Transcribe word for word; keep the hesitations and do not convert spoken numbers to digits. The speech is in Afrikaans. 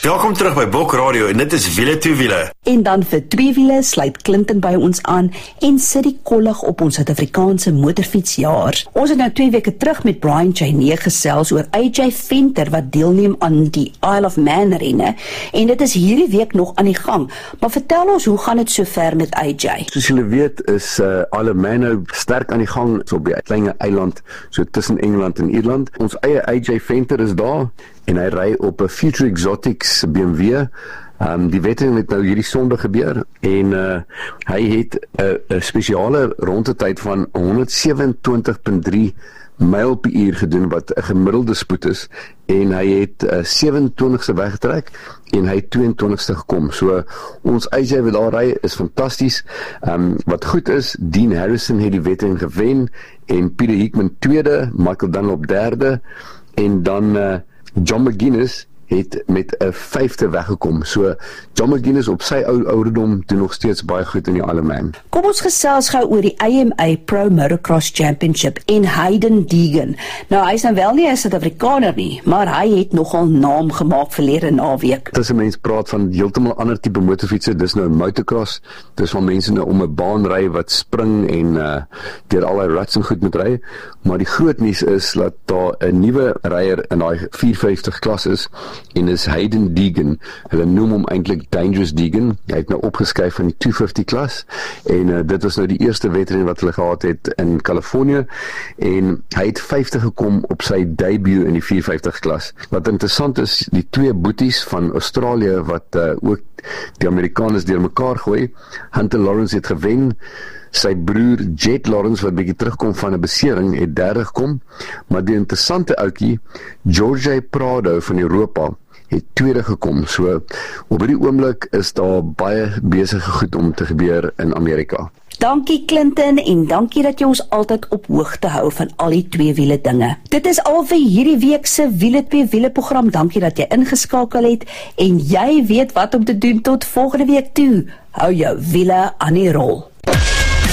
Welkom terug by Bok Radio en dit is Wiele Twee Wiele. En dan vir twee wiele sluit Clinton by ons aan en sit die kollig op ons Suid-Afrikaanse motorfietsjaar. Ons het nou twee weke terug met Brian Cheney gesels oor A J Venter wat deelneem aan die Isle of Man renne en dit is hierdie week nog aan die gang. Maar vertel ons, hoe gaan dit so ver met A J? Soos julle weet is uh, Isle of Man nou sterk aan die gang, so op die kleine eiland so tussen Engeland en Ierland. Ons eie A J Venter is daar en hy ry op 'n Future Exotics B M W. Um, die wedren het nou hierdie Sondag gebeur en uh, hy het 'n uh, spesiale rondetyd van honderd sewe-en-twintig komma drie myl per uur gedoen wat 'n gemiddelde spoed is en hy het uh, sewe-en-twintigste weggetrek en hy het twee-en-twintigste gekom. So ons A J wat daar ry is fantasties. Um, wat goed is, Dean Harrison het die wedren gewen en Peter Hickman tweede, Michael Dunlop derde en dan uh, John McGuinness het met 'n vyfde weggekom. So John McGuinness op sy ou ouderdom doen nog steeds baie goed in die Isle of Man. Kom ons gesels gou oor die A M A Pro Motocross Championship en Hayden Deegan. Nou hy is nou wel nie 'n Suid-Afrikaner nie, maar hy het nogal naam gemaak verlede naweek. Dis 'n mens praat van heeltemal ander tipe motorfietsse, dis nou motocross. Dis van mense nou om 'n baan ry wat spring en uh, deur al die ruts en goed moet ry. Maar die groot nuus is dat daar 'n nuwe ryer in daai vierhonderdvyftig klas is. En is Hayden Deegan. Hulle noem hom eintlik Dangerous Deegan. Hy het nou opgeskryf van die tweehonderdvyftig klas en uh, dit was nou die eerste wedren wat hulle gehad het in Kalifornië en hy het vyftig gekom op sy debut in die vierhonderdvyftig klas. Wat interessant is, die twee boeties van Australië wat uh, ook die Amerikaners deur mekaar gooi. Hunter Lawrence het gewen. Sy broer Jet Lawrence wat bietjie terugkom van 'n besering het derde gekom, maar die interessante ouetjie George Prado van Europa het tweede gekom. So op hierdie oomblik is daar baie besige goed om te gebeur in Amerika. Dankie Clinton en dankie dat jy ons altyd op hoogte hou van al die twee wiele dinge. Dit is al vir hierdie week se Wiele Twee Wiele program. Dankie dat jy ingeskakel het en jy weet wat om te doen tot volgende week toe. Hou jou wiele aan die rol.